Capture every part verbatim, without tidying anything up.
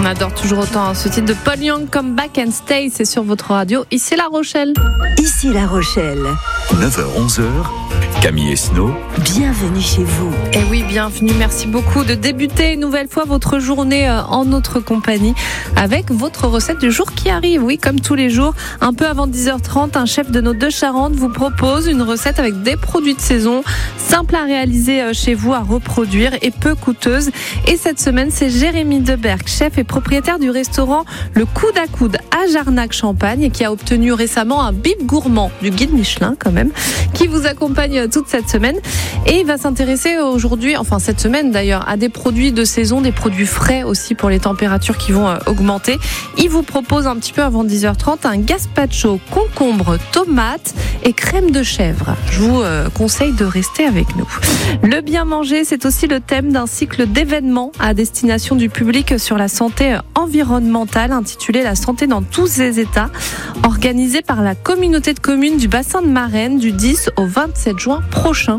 On adore toujours autant ce titre de Paul Young, Come Back and Stay, c'est sur votre radio. Ici La Rochelle. Ici La Rochelle. neuf heures onze heures, Camille et Snow. Bienvenue chez vous. Et oui, bienvenue. Merci beaucoup de débuter une nouvelle fois votre journée en notre compagnie avec votre recette du jour qui arrive. Oui, comme tous les jours, un peu avant dix heures trente, un chef de nos deux Charentes vous propose une recette avec des produits de saison, simple à réaliser chez vous, à reproduire et peu coûteuse. Et cette semaine, c'est Jérémy Deberg, chef et propriétaire du restaurant Le Coude à Coude à Jarnac-Champagne, qui a obtenu récemment un bib gourmand du guide Michelin quand même, qui vous accompagne toute cette semaine. Et il va s'intéresser aujourd'hui, enfin cette semaine d'ailleurs, à des produits de saison, des produits frais aussi pour les températures qui vont augmenter. Il vous propose un petit peu avant dix heures trente un gazpacho, concombre, tomate et crème de chèvre. Je vous conseille de rester avec nous. Le bien manger, c'est aussi le thème d'un cycle d'événements à destination du public sur la santé environnementale intitulé La santé dans tous ses états, organisé par la communauté de communes du bassin de Marennes du dix au vingt-sept juin prochain.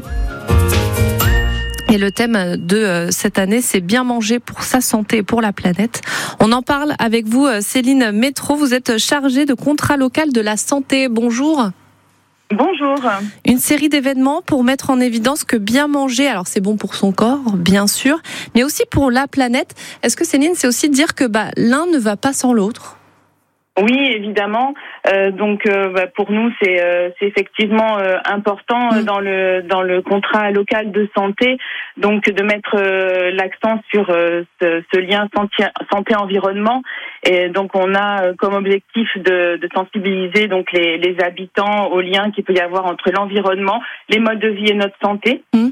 Et le thème de cette année, c'est bien manger pour sa santé et pour la planète. On en parle avec vous, Céline Métro. Vous êtes chargée de contrat local de la santé. Bonjour. Bonjour. Une série d'événements pour mettre en évidence que bien manger, alors c'est bon pour son corps, bien sûr, mais aussi pour la planète. Est-ce que Céline, c'est aussi dire que bah, l'un ne va pas sans l'autre ? Oui, évidemment. Euh, donc, euh, bah, pour nous, c'est, euh, c'est effectivement euh, important euh, dans le dans le contrat local de santé, donc de mettre euh, l'accent sur euh, ce, ce lien santé-environnement. Et donc, on a euh, comme objectif de, de sensibiliser donc les, les habitants au lien qu'il peut y avoir entre l'environnement, les modes de vie et notre santé. Mmh.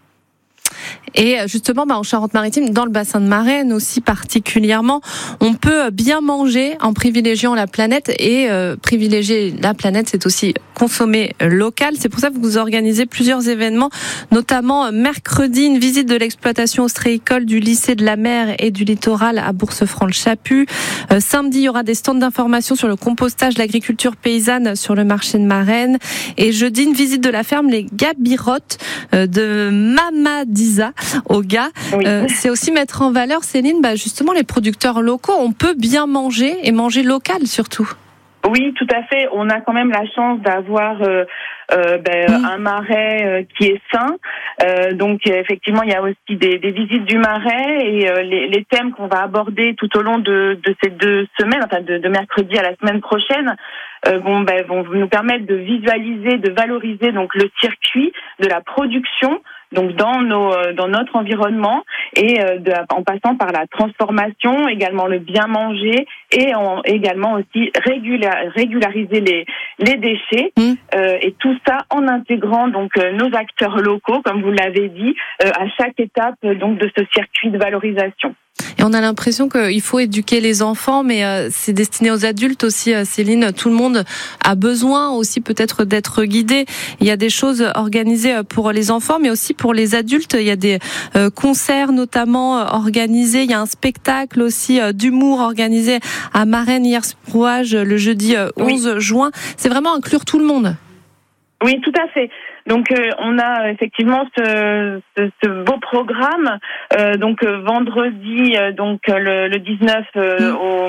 Et justement, bah, en Charente-Maritime, dans le bassin de Marennes aussi particulièrement, on peut bien manger en privilégiant la planète. Et euh, privilégier la planète, c'est aussi consommer local. C'est pour ça que vous organisez plusieurs événements, notamment mercredi, une visite de l'exploitation ostréicole du lycée de la mer et du littoral à Bourse-Franche-Chaput. Euh, samedi, il y aura des stands d'information sur le compostage de l'agriculture paysanne sur le marché de Marennes. Et jeudi, une visite de la ferme Les Gabirottes euh, de Mamadiza au Gars. Oui. Euh, c'est aussi mettre en valeur, Céline, bah justement les producteurs locaux. On peut bien manger et manger local surtout. Oui, tout à fait. On a quand même la chance d'avoir euh, euh, ben, mmh. un marais euh, qui est sain. Euh, donc effectivement, il y a aussi des, des visites du marais et euh, les, les thèmes qu'on va aborder tout au long de, de ces deux semaines, enfin de, de mercredi à la semaine prochaine, euh, vont, ben, vont nous permettre de visualiser, de valoriser donc le circuit de la production. Donc dans nos dans notre environnement et euh, de, en passant par la transformation, également le bien manger et en, également aussi régular, régulariser les les déchets mmh. euh, et tout ça en intégrant donc euh, nos acteurs locaux, comme vous l'avez dit, euh, à chaque étape donc de ce circuit de valorisation. Et on a l'impression qu'il faut éduquer les enfants, mais euh, c'est destiné aux adultes aussi, euh, Céline. Tout le monde a besoin aussi peut-être d'être guidé. Il y a des choses organisées pour les enfants, mais aussi pour les adultes. Il y a des euh, concerts notamment euh, organisés. Il y a un spectacle aussi euh, d'humour organisé à Marennes-Hiersbrouage le jeudi euh, onze oui. juin. C'est vraiment inclure tout le monde. Oui, tout à fait. Donc euh, on a effectivement ce, ce, ce beau programme. Euh, donc euh, vendredi, euh, donc le, le dix-neuf euh,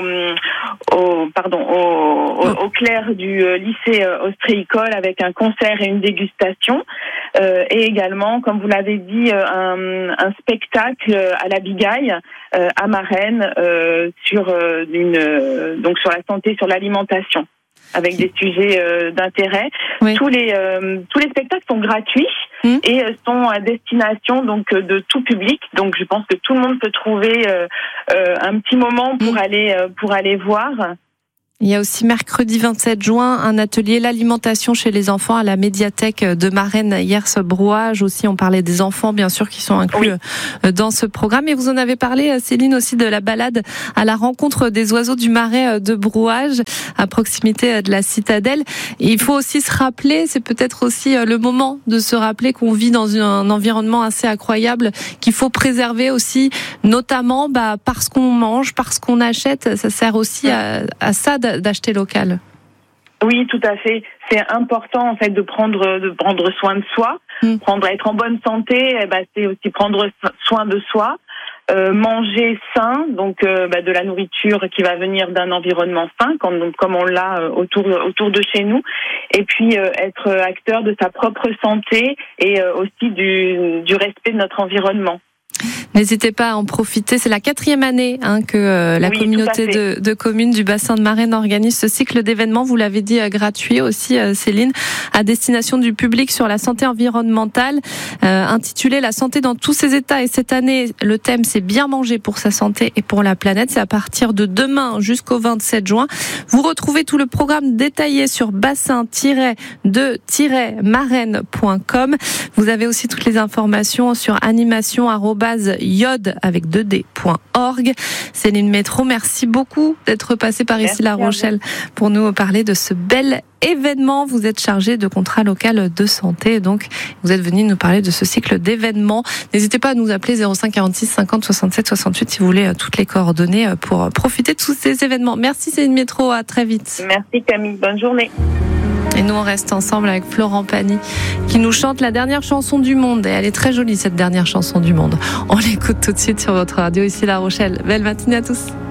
au, au pardon au, au, au clair du euh, lycée euh, ostréicole avec un concert et une dégustation. Euh, et également, comme vous l'avez dit, euh, un, un spectacle à la Bigaille euh, à Marennes euh, sur euh, une euh, donc sur la santé, sur l'alimentation, avec des sujets euh, d'intérêt. Oui. Tous les euh, tous les spectacles sont gratuits mmh. et euh, sont à destination donc de tout public. Donc je pense que tout le monde peut trouver euh, euh, un petit moment pour mmh. aller euh, pour aller voir. Il y a aussi mercredi vingt-sept juin un atelier l'alimentation chez les enfants à la médiathèque de Marennes-Hiersbrouage. Aussi, on parlait des enfants, bien sûr, qui sont inclus oui. dans ce programme. Et vous en avez parlé, Céline, aussi de la balade à la rencontre des oiseaux du marais de Brouage, à proximité de la citadelle. Et il faut aussi se rappeler, c'est peut-être aussi le moment de se rappeler qu'on vit dans un environnement assez incroyable, qu'il faut préserver aussi, notamment bah, parce qu'on mange, parce qu'on achète. Ça sert aussi à, à ça d'acheter local. Oui, tout à fait. C'est important en fait de prendre de prendre soin de soi, mmh. prendre être en bonne santé. Eh ben, c'est aussi prendre soin de soi. euh, manger sain, donc euh, bah, de la nourriture qui va venir d'un environnement sain, comme, donc, comme on l'a euh, autour autour de chez nous, et puis euh, être acteur de sa propre santé et euh, aussi du du respect de notre environnement. N'hésitez pas à en profiter. C'est la quatrième année hein, que euh, la oui, communauté de, de communes du bassin de Marennes organise ce cycle d'événements. Vous l'avez dit, euh, gratuit aussi, euh, Céline, à destination du public sur la santé environnementale, euh, intitulé La santé dans tous ses états. Et cette année, le thème, c'est bien manger pour sa santé et pour la planète. C'est à partir de demain jusqu'au vingt-sept juin. Vous retrouvez tout le programme détaillé sur bassin tiret de tiret marennes point com. Vous avez aussi toutes les informations sur animation arobase yod avec deux d point org. Céline Métro, merci beaucoup d'être passée par ici La Rochelle pour nous parler de ce bel événement. Vous êtes chargée de contrat local de santé, donc vous êtes venue nous parler de ce cycle d'événements. N'hésitez pas à nous appeler zéro cinq quarante-six cinquante soixante-sept soixante-huit si vous voulez toutes les coordonnées pour profiter de tous ces événements. Merci Céline Métro, à très vite. Merci Camille, bonne journée. Et nous, on reste ensemble avec Florent Pagny qui nous chante la dernière chanson du monde. Et elle est très jolie, cette dernière chanson du monde. On l'écoute tout de suite sur votre radio ici La Rochelle. Belle matinée à tous.